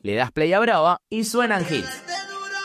le das play a Brava y suenan hits.